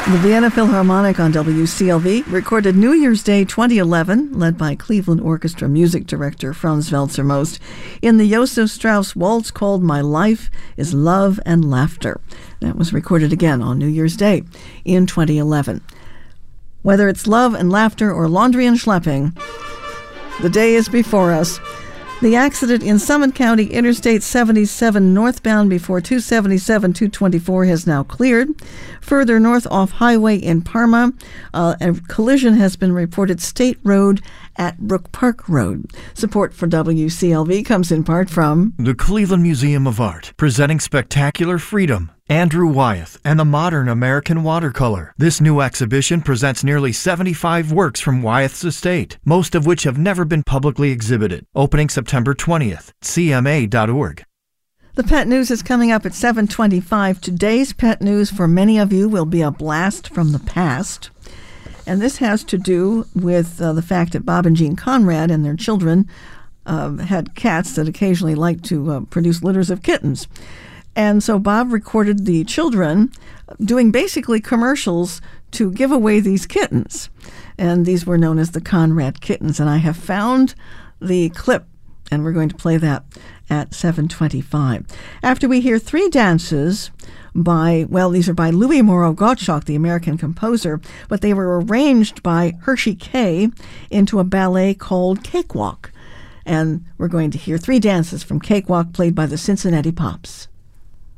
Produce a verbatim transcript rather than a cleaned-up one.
The Vienna Philharmonic on W C L V recorded New Year's Day twenty eleven, led by Cleveland Orchestra music director Franz Welser-Most, in the Josef Strauss waltz called My Life is Love and Laughter. That was recorded again on New Year's Day in twenty eleven. Whether it's love and laughter or laundry and schlepping, the day is before us. The accident in Summit County Interstate seventy-seven northbound before two seventy-seven two twenty-four has now cleared. Further north off highway in Parma, uh, a collision has been reported State Road at Brook Park Road. Support for W C L V comes in part from the Cleveland Museum of Art, presenting Spectacular Freedom, Andrew Wyeth, and the Modern American Watercolor. This new exhibition presents nearly seventy-five works from Wyeth's estate, most of which have never been publicly exhibited. Opening September twentieth, C M A dot org. The Pet News is coming up at seven twenty-five. Today's Pet News for many of you will be a blast from the past. And this has to do with uh, the fact that Bob and Jean Conrad and their children uh, had cats that occasionally liked to uh, produce litters of kittens. And so Bob recorded the children doing basically commercials to give away these kittens. And these were known as the Conrad kittens. And I have found the clip, and we're going to play that at seven twenty-five. After we hear three dances by, well, these are by Louis Moreau Gottschalk, the American composer, but they were arranged by Hershey Kay into a ballet called Cakewalk. And we're going to hear three dances from Cakewalk played by the Cincinnati Pops.